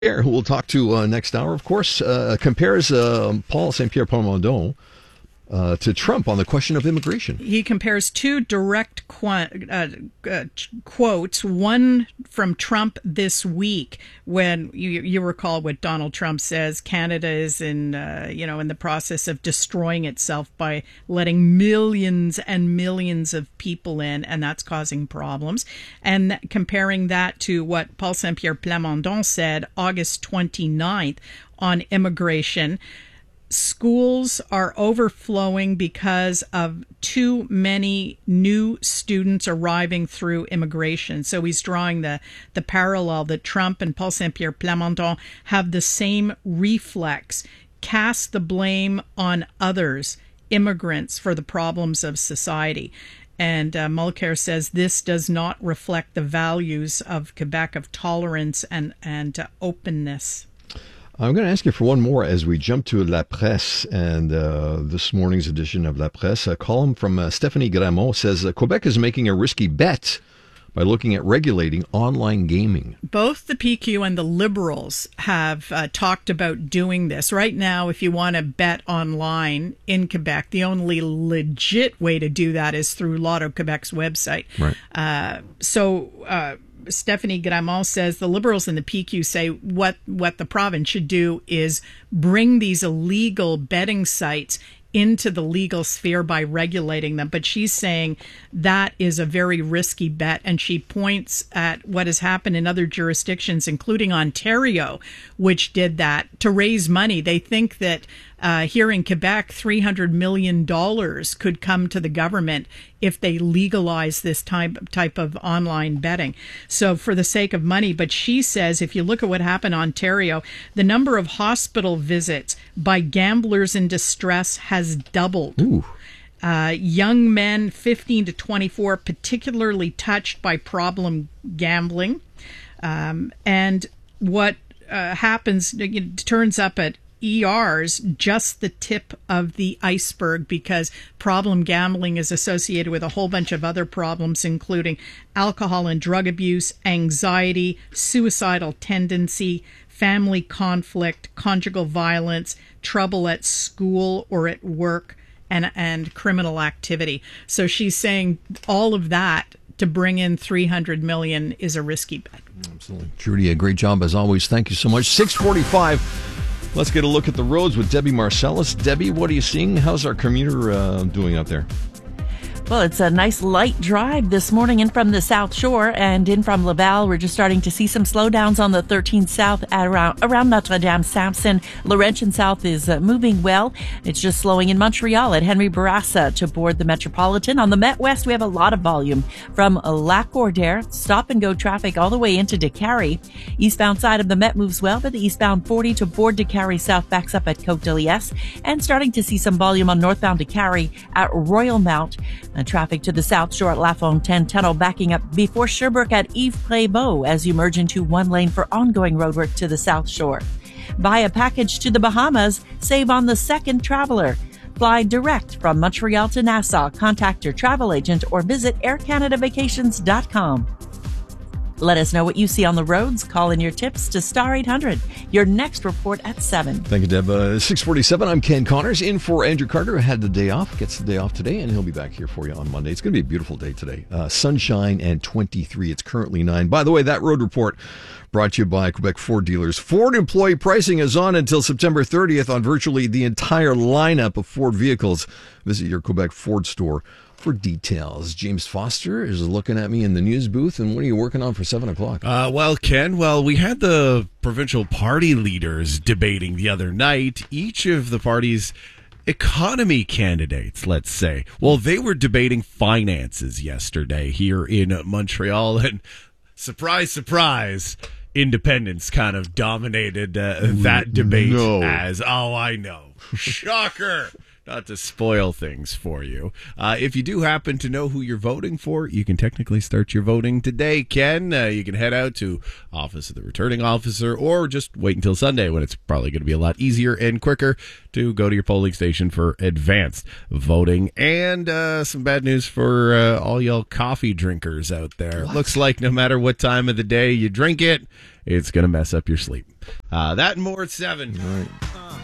Who we'll talk to next hour, of course, compares Paul Saint-Pierre Plamondon to Trump on the question of immigration. He compares two direct quotes, one from Trump this week when you recall what Donald Trump says, Canada is in the process of destroying itself by letting millions and millions of people in, and that's causing problems. And comparing that to what Paul Saint-Pierre Plamondon said August 29th on immigration. Schools are overflowing because of too many new students arriving through immigration. So he's drawing the parallel that Trump and Paul Saint-Pierre Plamondon have the same reflex, cast the blame on others, immigrants, for the problems of society. And Mulcair says this does not reflect the values of Quebec of tolerance and openness. I'm going to ask you for one more as we jump to La Presse and this morning's edition of La Presse. A column from Stephanie Gramont says Quebec is making a risky bet by looking at regulating online gaming. Both the PQ and the Liberals have talked about doing this. Right now, if you want to bet online in Quebec, the only legit way to do that is through Lotto Quebec's website. Right. Stephanie Gramont says the Liberals and the PQ say what the province should do is bring these illegal betting sites into the legal sphere by regulating them. But she's saying that is a very risky bet. And she points at what has happened in other jurisdictions, including Ontario, which did that to raise money. They think that here in Quebec, $300 million could come to the government if they legalize this type of online betting. So for the sake of money, but she says if you look at what happened in Ontario, the number of hospital visits by gamblers in distress has doubled. Ooh. Young men 15 to 24 particularly touched by problem gambling. And what happens, it turns up at ER's just the tip of the iceberg, because problem gambling is associated with a whole bunch of other problems, including alcohol and drug abuse, anxiety, suicidal tendency, family conflict, conjugal violence, trouble at school or at work, and criminal activity. So she's saying all of that to bring in $300 million is a risky bet. Absolutely. Trudy, a great job as always. Thank you so much. 6:45. Let's get a look at the roads with Debbie Marcellus. Debbie, what are you seeing? How's our commuter doing out there? Well, it's a nice light drive this morning in from the South Shore and in from Laval. We're just starting to see some slowdowns on the 13 South at around Notre-Dame-Sampson. Laurentian South is moving well. It's just slowing in Montreal at Henry Bourassa to board the Metropolitan. On the Met West, we have a lot of volume from Lac-Cordaire, stop-and-go traffic all the way into Décarie. Eastbound side of the Met moves well, but the eastbound 40 to board Décarie South backs up at Côte-de-Liesse. And starting to see some volume on northbound Décarie at Royal Mount. Traffic to the South Shore at La Fontaine Tunnel backing up before Sherbrooke at Yves-Prébeau as you merge into one lane for ongoing roadwork to the South Shore. Buy a package to the Bahamas, save on the second traveler. Fly direct from Montreal to Nassau. Contact your travel agent or visit aircanadavacations.com. Let us know what you see on the roads. Call in your tips to Star 800. Your next report at 7. Thank you, Deb. 6:47. I'm Ken Connors, in for Andrew Carter, who had the day off. Gets the day off today, and he'll be back here for you on Monday. It's going to be a beautiful day today. Sunshine and 23. It's currently 9. By the way, that road report brought to you by Quebec Ford dealers. Ford employee pricing is on until September 30th on virtually the entire lineup of Ford vehicles. Visit your Quebec Ford store for details. James Foster is looking at me in the news booth. And what are you working on for 7 o'clock? Well, Ken, we had the provincial party leaders debating the other night. Each of the parties' economy candidates, let's say. Well, they were debating finances yesterday here in Montreal. And surprise, surprise, independents kind of dominated that debate as, I know. Shocker. Not to spoil things for you. If you do happen to know who you're voting for, you can technically start your voting today, Ken. You can head out to Office of the Returning Officer or just wait until Sunday when it's probably going to be a lot easier and quicker to go to your polling station for advanced voting. And some bad news for all y'all coffee drinkers out there. It looks like no matter what time of the day you drink it, it's going to mess up your sleep. That and more at 7. All right.